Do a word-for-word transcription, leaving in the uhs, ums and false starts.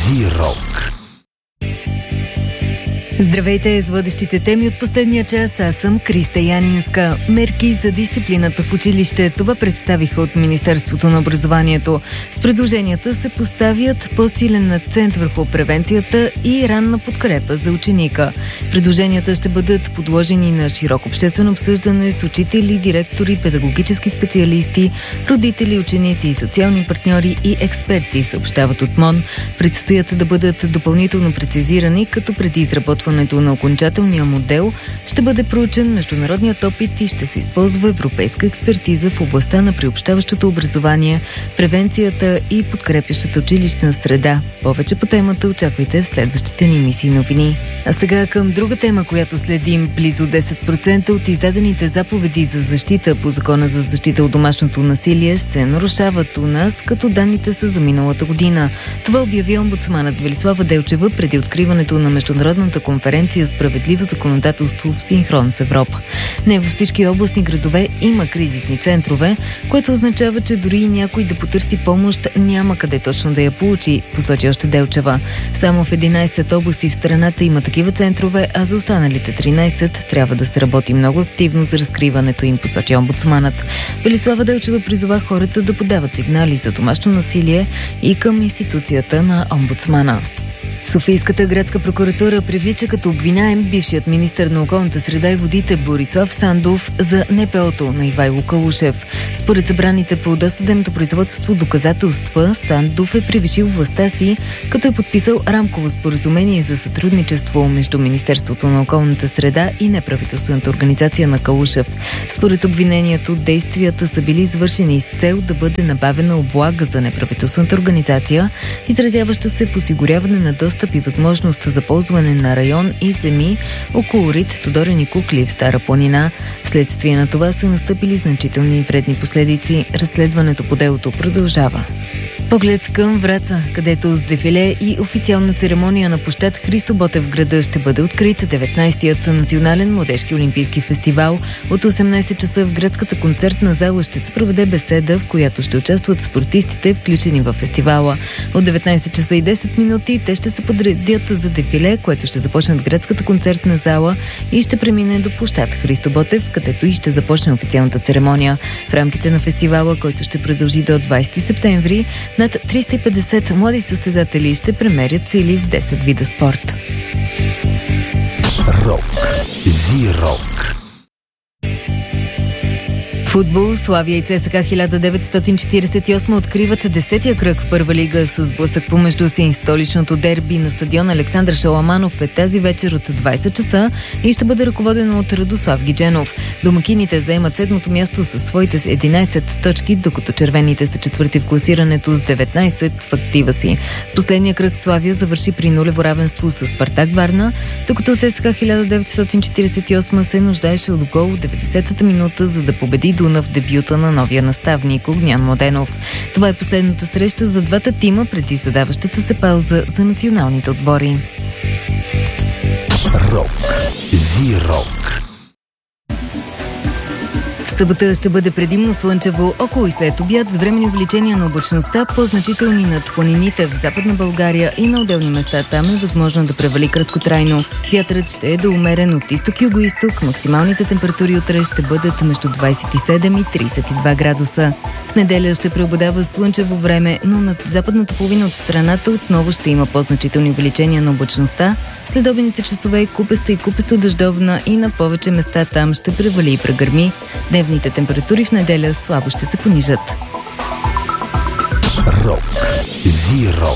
Зирок. Здравейте, с водещите теми от последния час. Аз съм Криста Янинска. Мерки за дисциплината в училище. Това представиха от Министерството на образованието. С предложенията се поставят по-силен акцент върху превенцията и ранна подкрепа за ученика. Предложенията ще бъдат подложени на широко обществено обсъждане с учители, директори, педагогически специалисти, родители, ученици и социални партньори и експерти, съобщават от МОН. Предстоят да бъдат допълнително прецизирани, като преди изработването на окончателния модел ще бъде проучен международният опит и ще се използва европейска експертиза в областта на приобщаващото образование, превенцията и подкрепящата училищна среда. Повече по темата очаквайте в следващите ни емисии новини. А сега към друга тема, която следим. Близо десет процента от издадените заповеди за защита по Закона за защита от домашното насилие се нарушават у нас, като данните са за миналата година. Това обяви омбудсманът Велислава Делчева преди откриването на международната конференция Справедливо законодателство в синхрон с Европа. Не във всички областни градове има кризисни центрове, което означава, че дори и някой да потърси помощ, няма къде точно да я получи, посочи още Делчева. Само в единайсет области в страната има такива центрове, а за останалите тринайсет трябва да се работи много активно за разкриването им, посочи омбудсманът. Велислава Делчева призова хората да подават сигнали за домашно насилие и към институцията на омбудсмана. Софийската градска прокуратура привлича като обвиняем бившият министър на околната среда и водите Борислав Сандов за НПО-то на Ивайло Калушев. Според събраните по досъдебното производство доказателства, Сандов е превишил властта си, като е подписал рамково споразумение за сътрудничество между Министерството на околната среда и неправителствената организация на Калушев. Според обвинението, действията са били извършени с цел да бъде набавена облага за неправителствената организация, изразяваща се в осигуряване на достъп и възможност за ползване на район и земи около рид Тодорени кукли в Стара планина. Вследствие на това са настъпили значителни и вредни последици. Разследването по делото продължава. Поглед към Враца, където с дефиле и официална церемония на площад Христо Ботев в града ще бъде открит деветнайсетият национален младежки олимпийски фестивал. От осемнайсет часа в градската концертна зала ще се проведе беседа, в която ще участват спортистите, включени във фестивала. От деветнайсет часа и десет минути те ще се подредят за дефиле, което ще започне в градската концертна зала и ще премине до площад Христо Ботев, където и ще започне официалната церемония. В рамките на фестивала, който ще продължи до двайсети септември, над триста и петдесет млади състезатели ще премерят сили в десет вида спорт. Рок. Зирок. Футбол. Славия и ЦСКА хиляда деветстотин четирийсет и осма откриват десетия кръг в първа лига с сблъсък помежду си. Столичното дерби на стадион Александър Шаламанов е тази вечер от двайсет часа и ще бъде ръководено от Радослав Гидженов. Домакините заемат седмото място със своите единайсет точки, докато червените са четвърти в класирането с деветнайсет в актива си. В последния кръг Славия завърши при нулево равенство с Спартак Варна, докато ЦСКА хиляда деветстотин четирийсет и осма се нуждаеше от гол в деветдесетата минута, за да победи Дунав дебюта на новия наставник Огнян Младенов. Това е последната среща за двата тима преди задаващата се пауза за националните отбори. Рок. Зирок. В събота ще бъде предимно слънчево, около и след обяд, с временни увеличения на облачността, по-значителни над планините в Западна България и на отделни места там е възможно да превали краткотрайно. Вятърът ще е да умерен от изток-юго-исток, максималните температури утре ще бъдат между двайсет и седем и трийсет и два градуса. В неделя ще преобладава слънчево време, но над западната половина от страната отново ще има по-значителни увеличения на облачността. В следобедните часове купеста и купесто дъждовна и на повече места там ще превали и прегърми. Дневните температури в неделя слабо ще се понижат. Рок. Зирок.